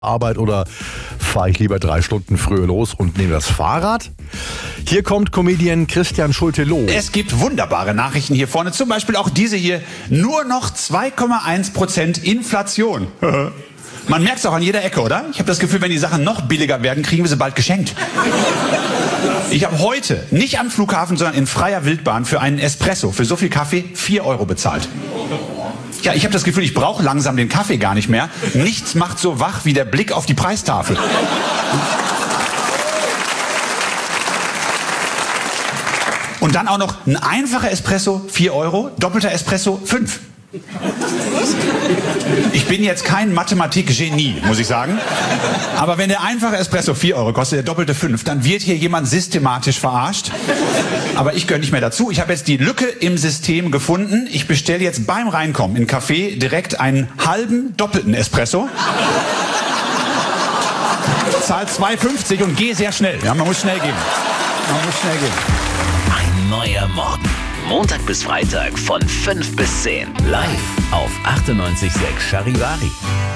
Arbeit oder fahre ich lieber 3 Stunden früher los und nehme das Fahrrad? Hier kommt Comedian Christian Schulte-Loh. Es gibt wunderbare Nachrichten hier vorne, zum Beispiel auch diese hier. Nur noch 2,1% Inflation. Man merkt es auch an jeder Ecke, oder? Ich habe das Gefühl, wenn die Sachen noch billiger werden, kriegen wir sie bald geschenkt. Ich habe heute, nicht am Flughafen, sondern in freier Wildbahn für einen Espresso, für so viel Kaffee, 4 Euro bezahlt. Ja, ich habe das Gefühl, ich brauche langsam den Kaffee gar nicht mehr. Nichts macht so wach wie der Blick auf die Preistafel. Und dann auch noch ein einfacher Espresso, 4 Euro, doppelter Espresso, 5. Ich bin jetzt kein Mathematik-Genie, muss ich sagen. Aber wenn der einfache Espresso 4 Euro kostet, der doppelte 5, dann wird hier jemand systematisch verarscht. Aber ich gehöre nicht mehr dazu. Ich habe jetzt die Lücke im System gefunden. Ich bestelle jetzt beim Reinkommen in Café direkt einen halben doppelten Espresso. Zahl 2,50 und gehe sehr schnell. Ja, man muss schnell gehen. Ein neuer Morgen. Montag bis Freitag von 5 bis 10. Live auf 98.6 Charivari.